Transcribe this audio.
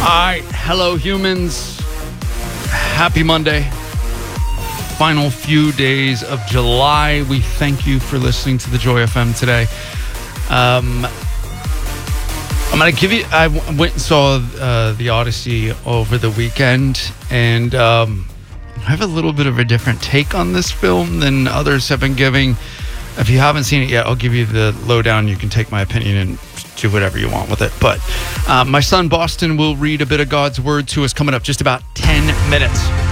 right, hello humans. Happy Monday. Final few days of July. We thank you for listening to the Joy FM today. I'm going to give you... I went and saw The Odyssey over the weekend, and I have a little bit of a different take on this film than others have been giving. If you haven't seen it yet, I'll give you the lowdown. You can take my opinion and do whatever you want with it. But my son Boston will read a bit of God's word to us coming up just about 10 minutes.